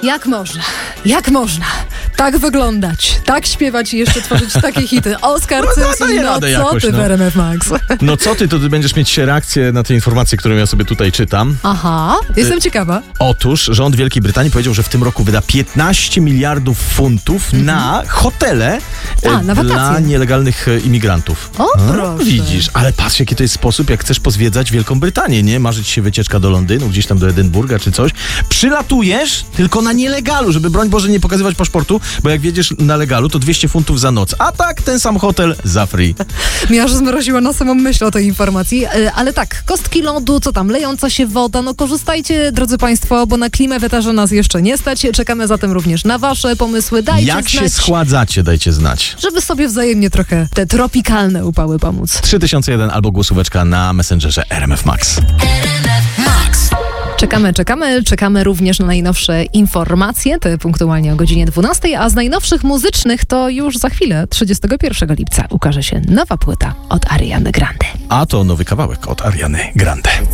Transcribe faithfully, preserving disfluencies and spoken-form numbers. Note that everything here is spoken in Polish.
Jak można? Jak można? Tak wyglądać, tak śpiewać i jeszcze tworzyć takie hity. Oskar No, Cymski, daję no, radę co jakoś, ty no. w R M F Max? No co ty, to ty będziesz mieć reakcję na te informacje, które ja sobie tutaj czytam. Aha, jestem ciekawa. Otóż rząd Wielkiej Brytanii powiedział, że w tym roku wyda piętnaście miliardów funtów Mhm. na hotele A, e, na dla wakacje. nielegalnych e, imigrantów. O, A, proszę. Widzisz, ale patrz, jaki to jest sposób, jak chcesz pozwiedzać Wielką Brytanię, nie? Marzyć się wycieczka do Londynu, gdzieś tam do Edynburga czy coś. Przylatujesz tylko na nielegalu, żeby broń Boże nie pokazywać paszportu, bo jak wiedziesz na legalu, to dwieście funtów za noc. A tak, ten sam hotel za free. Mnie aż zmroziła na samą myśl o tej informacji, e, ale tak, kostki lodu, co tam, lejąca się woda, no korzystajcie, drodzy Państwo, bo na klimę wetarza nas jeszcze nie stać. Czekamy zatem również na Wasze pomysły. Dajcie Jak znać, się schładzacie, dajcie znać. żeby sobie wzajemnie trochę te tropikalne upały pomóc. trzy tysiące jeden albo głosóweczka na Messengerze R M F Max. Czekamy, czekamy, czekamy również na najnowsze informacje, te punktualnie o godzinie dwunastej, a z najnowszych muzycznych to już za chwilę, trzydziestego pierwszego lipca, ukaże się nowa płyta od Ariany Grande. A to nowy kawałek od Ariany Grande.